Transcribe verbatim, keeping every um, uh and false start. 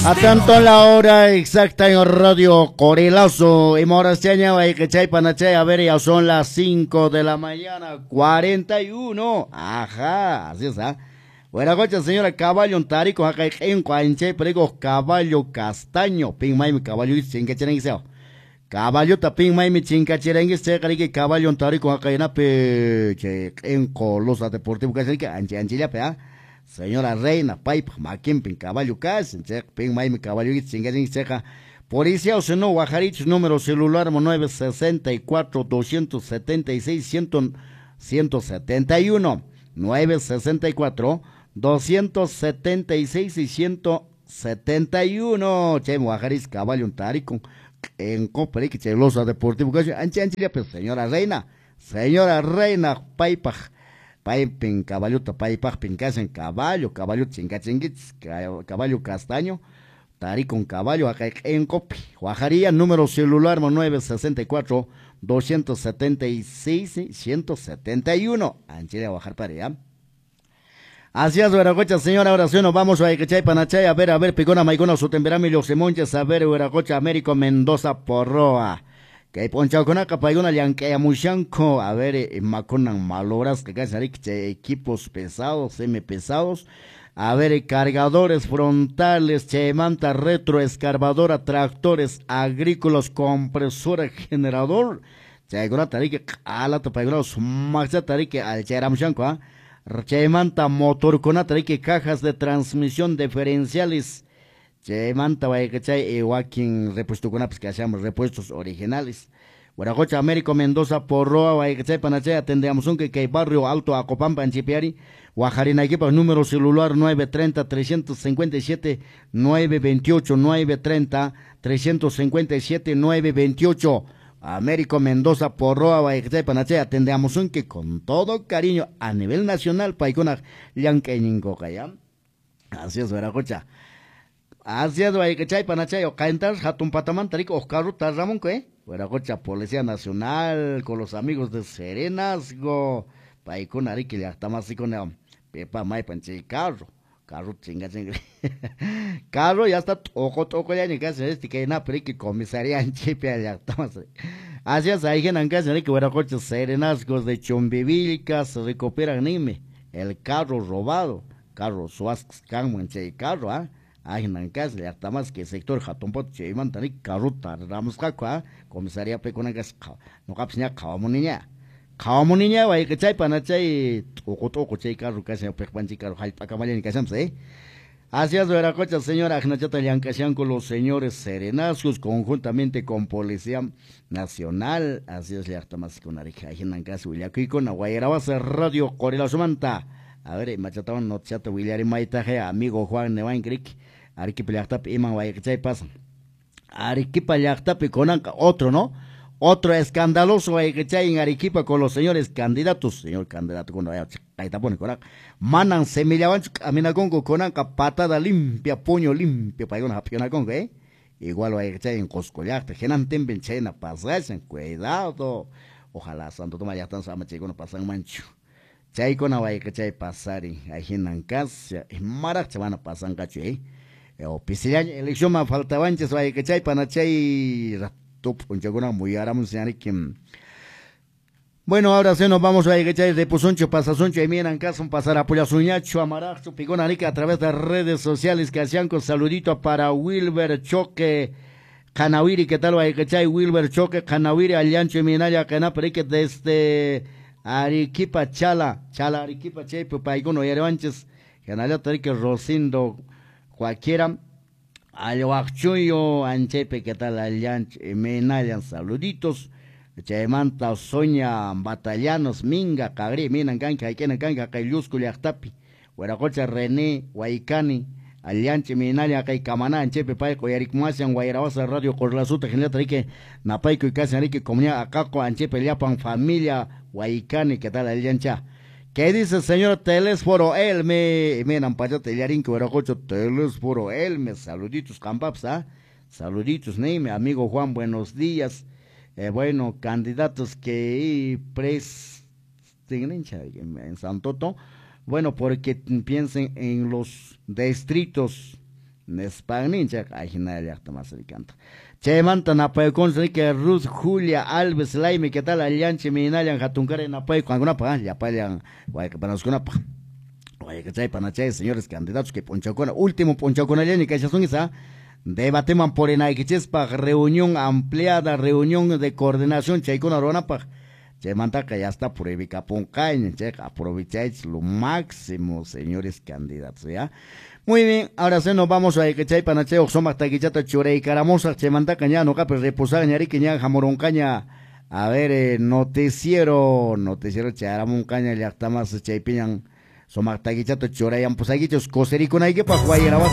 A tanto la hora exacta en Radio Corilazo. Y Morasteña, que chay panachay, a ver, ya son las cinco de la mañana, cuarenta y uno. Ajá, así es, ¿ah? Buenas noches, señora Caballo, un tarico, acá en Cuanchay, pero Caballo Castaño, ping mai, caballo, sin que tienen que ser. Caballo taping mai, mi chinca chirengue, se que caballo, un tarico, acá en Ape, en Colosa Deportivo, que es que anche, anchilla, pea. Señora Reina, Pipe, Maquin, Pin Caballo Cas, Pin Maime Caballo, Chingadín Ceja, Policía Oseno, Guajarich, número celular nueve sesenta y cuatro, doscientos setenta y seis, ciento setenta y uno, nueve sesenta y cuatro, doscientos setenta y seis y ciento setenta y uno, Che, Guajarich, Caballo, Tarico, en Coperic, Chelosa Deportivo, Anche, Anche, pues, señora Reina, señora Reina, Pipe, Paipin, caballo, paipaj, pincasen, caballo, caballo, chincachinguitz, caballo castaño, tari con caballo, acá en copi, Guajaría, número celular nueve sesenta y cuatro, doscientos setenta y seis, ciento setenta y uno, Anchile a bajar para allá. Así es, Veracocha, señora, ahora sí nos vamos a Echay Panachay, a ver, a ver, Picona, Maicona, Sutemberami, Los Semonches, a ver, Veracocha, Américo, Mendoza, Porroa. Que ponchao con acá paigona lianque mushanco, a ver, eh, maconan maloras que casi equipos pesados, semi pesados, a ver, eh, cargadores frontales, chemanta retro, escarbadora, tractores agrícolas, compresora, generador, chegona tarique, ala paigona, sumaxa tarique, al cheramshanco, ah, chemanta motor con tarique, cajas de transmisión diferenciales. Che, manta, vaya que chay, Joaquín, repuesto con apps que hacemos repuestos originales. Guaracocha, Américo, Mendoza, Porroa, vaya que chay, Panachay, atendemos un que que barrio alto, Acopampa, en Chipiari, Guajarina, equipo, número celular nueve treinta, trescientos cincuenta y siete, nueve veintiocho, nueve treinta, trescientos cincuenta y siete, nueve veintiocho. Américo, Mendoza, Porroa, vaya que chay, Panachay, atendemos un que con todo cariño, a nivel nacional, paicona, lianqueñingo, ya. Así es, Guaracocha. Así es, vaya que chay, panachay, o caentas, hatun pataman, tarico, oscaru, tarramon, que, Hueracocha, Policía Nacional, con los amigos de Serenazgo, paicon, arique, ya está más con el pepa, mai, panche, carro, carro, chinga, chinga, carro, ya está, ojo, toco, ya ni casi, este, que na, perique, comisaría, en chipia, ya está más, así es, ahí en casa, arique, Hueracocha, Serenazgos de Chumbivilcas, recuperan, nime, el carro robado, carro, suas, canmuenche, carro, ah, ay nancas le hasta más que sector jatompo cheiman tani karuta ramos kakwa comisaría peconagas no capsnya kawmuninya kawmuninya wai que chay panachay ocoto chay carro casi pekpanchi carro hay pacamaleni casam se así es Veracocha, señora Agnachata Liancasian con los señores Serenazgos conjuntamente con Policía Nacional, así es le hasta más con arija ay nancas Willacuy con Aguayrabas Radio Corilazo Manta. A ver, machatawan no chata William Maitaje, amigo Juan Nevain Creek, Arequipa Yactap, Iman Guayachay pasan. Arequipa Yactap y con otro, ¿no? Otro escandaloso Guayachay en Arequipa con los señores candidatos, señor candidato con Guayachay, con Manan Semillaban, Aminagongo con Anca, patada limpia, puño limpio, para una piona con ¿eh? Igual Guayachay en Coscollacta, Genan Temben Chena, pasasen, cuidado. Ojalá Santo Tomás ya están samachego no pasan mancho. Chay con away que chay pasari, ahí nancas, es marak se van a pasar cacho, eh. O pisillañ, elección me faltaban ches way que chay panachay ratup, un chagona muy aram que. Bueno, ahora sí nos vamos a ir que chay de pusoncho, pasasoncho, y miran casa un pasar a Puyasuñacho, Amaracho, Pigona Rica a través de redes sociales que hacían con saludito para Wilber Choque. Canawiri, ¿qué tal? Way que chay Wilber Choque, Canawiri, Aliancho y Minaya, Canapre que desde Arequipa Chala, Chala Arequipa Chepe, Paiguno y Arevanches, Canalla Tarique Rosindo, cualquiera, Alhuachuyo, Anchepe, ¿qué tal? Aliancho y Minaya, saluditos, Chaimanta, Soña, Batallanos, Minga, Cagri, Minan Canca, Aikena Canca, Cayusco, Yachtapi, Hueracocha, René, Huaycani, Alianche Minalia Kai Camaná en Chepe Paico y Aricmuasian Guayrabasa Radio Corlazuta General Tarique Napaico y Casi Arique Comunidad Acaco Anchepe Liapan Familia Guaycani ¿qué tal Aliancha? ¿Qué dice señor Telésforo Elme? Miren Payate Yarinque Hueracocho Telésforo Elme saluditos Campaps, ¿ah? Saluditos Neime amigo Juan buenos días eh, bueno candidatos que pres en Santoto. Bueno, porque piensen en los distritos Nespagnincha, ajina llakta más ricanta. Chaymanta napay consi que Ruth Julia Alves Laime, ¿qué tal? Allanche minayan hatunkare napay cuanguna pa, ya payan, guay que panascuna pa. Guay que chay panachay, señores candidatos que ponchacona, último ponchacona ya ni que son esa. Debateman por enaiquichespa reunión ampliada, reunión de coordinación, chaykuna ronapa. Chaymanta que ya está por evicaponcaña, che, aprovecháis lo máximo, señores candidatos, ¿ya? Muy bien, ahora sí nos vamos a que chay panache oxoma taquichata churei caramosa chemanta caña no capes reposar ñari quiña jamoron caña. A ver, eh, noticiero, noticiero charamon caña le más chay piñan soma taquichata churei amposaguichos coserico na que pa jugar